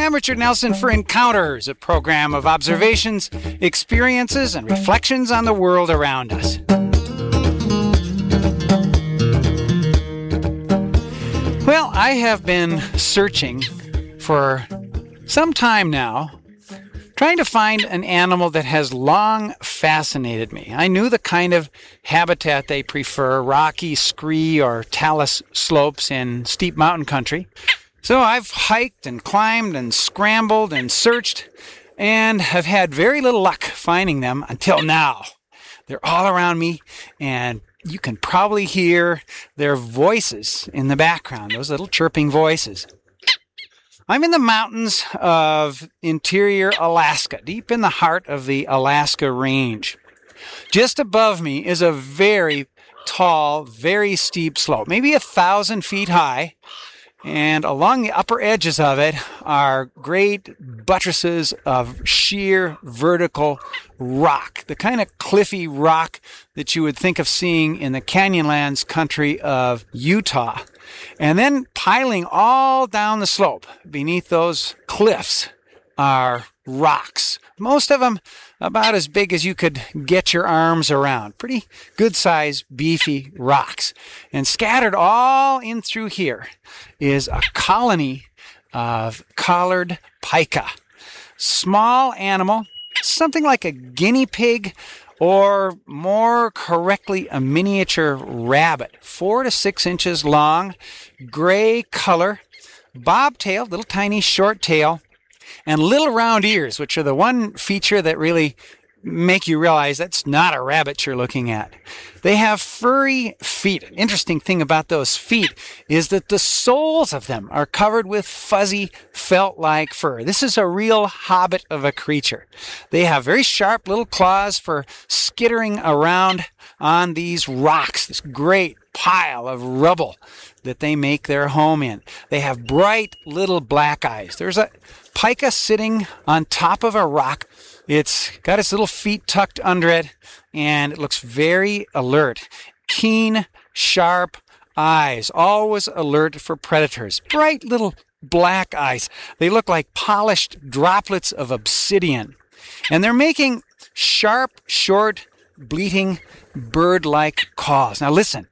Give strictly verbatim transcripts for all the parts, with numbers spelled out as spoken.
I'm Richard Nelson for Encounters, a program of observations, experiences, and reflections on the world around us. Well, I have been searching for some time now, trying to find an animal that has long fascinated me. I knew the kind of habitat they prefer, rocky, scree, or talus slopes in steep mountain country. So I've hiked and climbed and scrambled and searched and have had very little luck finding them until now. They're all around me, and you can probably hear their voices in the background, those little chirping voices. I'm in the mountains of interior Alaska, deep in the heart of the Alaska Range. Just above me is a very tall, very steep slope, maybe a thousand feet high. And along the upper edges of it are great buttresses of sheer vertical rock, the kind of cliffy rock that you would think of seeing in the Canyonlands country of Utah. And then piling all down the slope beneath those cliffs are rocks. Most of them about as big as you could get your arms around. Pretty good-sized, beefy rocks. And scattered all in through here is a colony of collared pika. Small animal, something like a guinea pig, or more correctly, a miniature rabbit. Four to six inches long, gray color, bobtail, little tiny short tail, and little round ears, which are the one feature that really make you realize that's not a rabbit you're looking at. They have furry feet. An interesting thing about those feet is that the soles of them are covered with fuzzy felt-like fur. This is a real hobbit of a creature. They have very sharp little claws for skittering around on these rocks, this great pile of rubble that they make their home in. They have bright little black eyes. There's a pika sitting on top of a rock. It's got its little feet tucked under it, and it looks very alert. Keen, sharp eyes, always alert for predators. Bright little black eyes. They look like polished droplets of obsidian. And they're making sharp, short, bleating, bird-like calls. Now listen.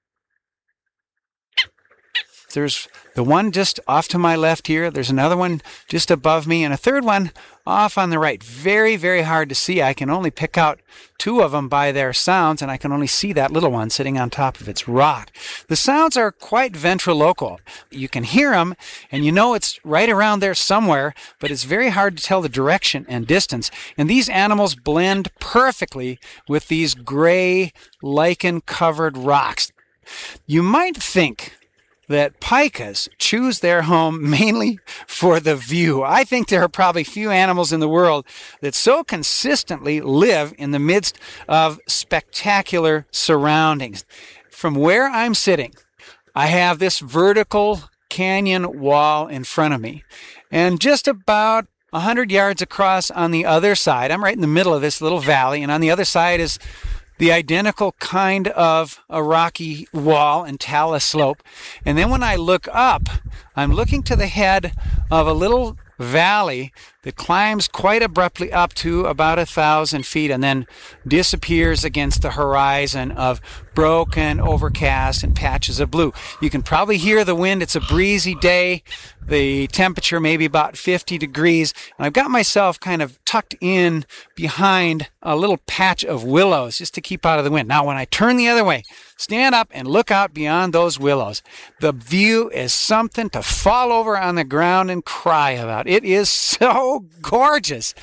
There's the one just off to my left here. There's another one just above me, and a third one off on the right. Very, very hard to see. I can only pick out two of them by their sounds, and I can only see that little one sitting on top of its rock. The sounds are quite ventriloquial. You can hear them, and you know it's right around there somewhere, but it's very hard to tell the direction and distance. And these animals blend perfectly with these gray, lichen-covered rocks. You might think that pikas choose their home mainly for the view. I think there are probably few animals in the world that so consistently live in the midst of spectacular surroundings. From where I'm sitting, I have this vertical canyon wall in front of me, and just about a hundred yards across on the other side, I'm right in the middle of this little valley, and on the other side is the identical kind of a rocky wall and talus slope. And then when I look up, I'm looking to the head of a little valley that climbs quite abruptly up to about a thousand feet and then disappears against the horizon of broken, overcast, and patches of blue. You can probably hear the wind. It's a breezy day. The temperature may be about fifty degrees. And I've got myself kind of tucked in behind a little patch of willows just to keep out of the wind. Now, when I turn the other way, stand up and look out beyond those willows, the view is something to fall over on the ground and cry about. It is so gorgeous.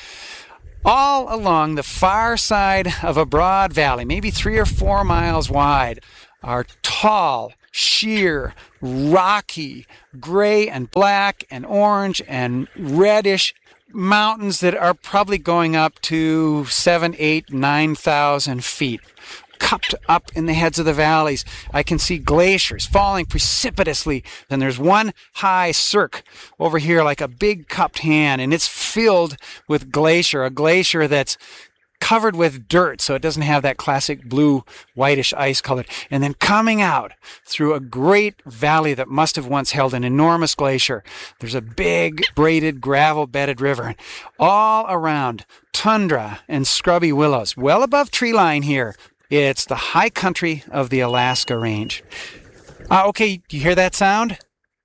All along the far side of a broad valley, maybe three or four miles wide, are tall, sheer, rocky, gray and black and orange and reddish mountains that are probably going up to seven, eight, nine thousand feet. Cupped up in the heads of the valleys, I can see glaciers falling precipitously. Then there's one high cirque over here like a big cupped hand, and it's filled with glacier, a glacier that's covered with dirt so it doesn't have that classic blue, whitish ice color, and then coming out through a great valley that must have once held an enormous glacier. There's a big, braided, gravel-bedded river. All around, tundra and scrubby willows. Well above tree line here, it's the high country of the Alaska Range. Uh, okay, do you hear that sound?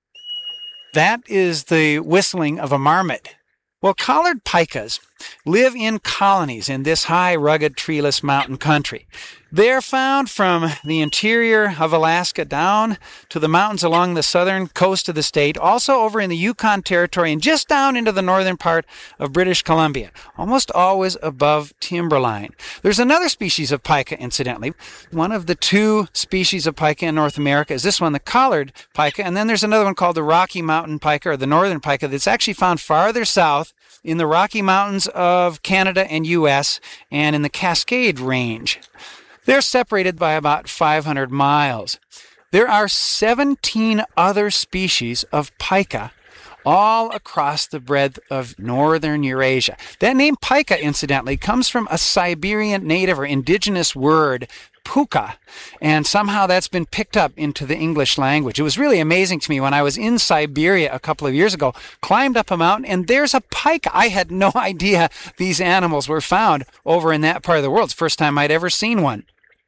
That is the whistling of a marmot. Well, collared pikas live in colonies in this high, rugged, treeless mountain country. They're found from the interior of Alaska down to the mountains along the southern coast of the state, also over in the Yukon Territory and just down into the northern part of British Columbia, almost always above timberline. There's another species of pika, incidentally. One of the two species of pika in North America is this one, the collared pika, and then there's another one called the Rocky Mountain pika, or the northern pika, that's actually found farther south in the Rocky Mountains of Canada and U S and in the Cascade Range. They're separated by about five hundred miles. There are seventeen other species of pika all across the breadth of northern Eurasia. That name pika, incidentally, comes from a Siberian native or indigenous word, puka, and somehow that's been picked up into the English language. It was really amazing to me when I was in Siberia a couple of years ago, climbed up a mountain, and there's a pika. I had no idea these animals were found over in that part of the world. It's the first time I'd ever seen one.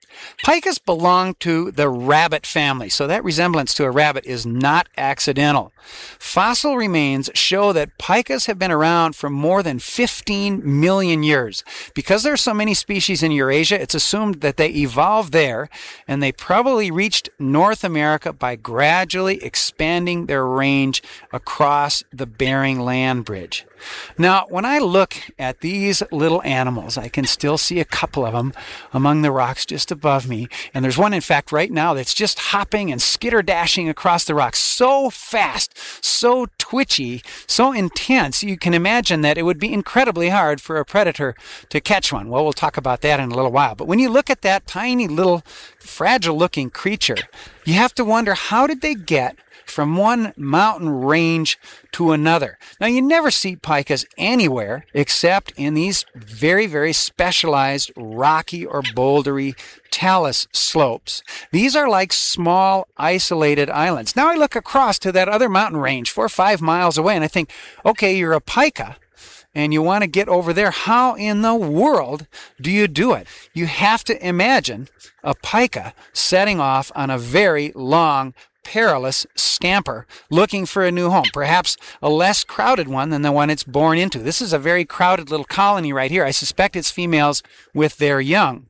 Pikas belong to the rabbit family, so that resemblance to a rabbit is not accidental. Fossil remains show that pikas have been around for more than fifteen million years. Because there are so many species in Eurasia, it's assumed that they evolved there, and they probably reached North America by gradually expanding their range across the Bering Land Bridge. Now, when I look at these little animals, I can still see a couple of them among the rocks just above me. And there's one, in fact, right now that's just hopping and skitter-dashing across the rocks so fast, so twitchy, so intense, you can imagine that it would be incredibly hard for a predator to catch one. Well, we'll talk about that in a little while. But when you look at that tiny little fragile-looking creature, you have to wonder, how did they get from one mountain range to another? Now, you never see pikas anywhere except in these very, very specialized rocky or bouldery talus slopes. These are like small, isolated islands. Now I look across to that other mountain range four or five miles away, and I think, okay, you're a pika, and you want to get over there. How in the world do you do it? You have to imagine a pika setting off on a very long, perilous scamper looking for a new home, perhaps a less crowded one than the one it's born into. This is a very crowded little colony right here. I suspect it's females with their young.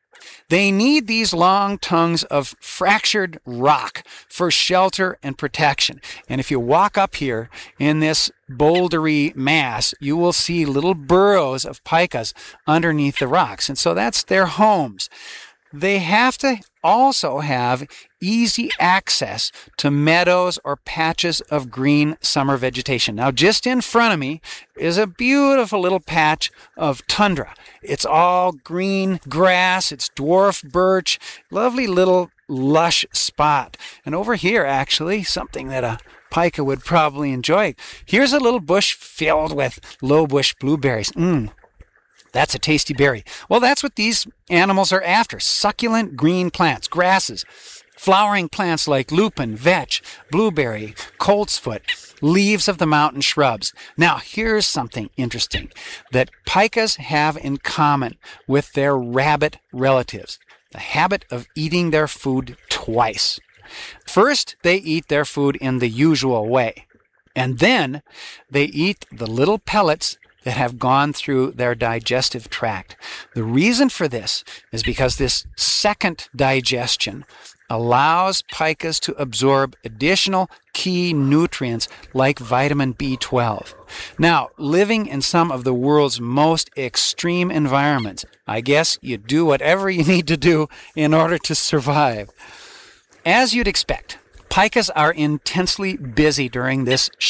They need these long tongues of fractured rock for shelter and protection. And if you walk up here in this bouldery mass, you will see little burrows of pikas underneath the rocks. And so that's their homes. They have to also have easy access to meadows or patches of green summer vegetation. Now, just in front of me is a beautiful little patch of tundra. It's all green grass, it's dwarf birch, lovely little lush spot. And over here, actually, something that a pika would probably enjoy. Here's a little bush filled with low bush blueberries. Mmm. That's a tasty berry. Well, that's what these animals are after. Succulent green plants, grasses, flowering plants like lupin, vetch, blueberry, coltsfoot, leaves of the mountain shrubs. Now, here's something interesting that pikas have in common with their rabbit relatives: the habit of eating their food twice. First, they eat their food in the usual way, and then they eat the little pellets that have gone through their digestive tract. The reason for this is because this second digestion allows pikas to absorb additional key nutrients like vitamin B twelve. Now, living in some of the world's most extreme environments, I guess you do whatever you need to do in order to survive. As you'd expect, pikas are intensely busy during this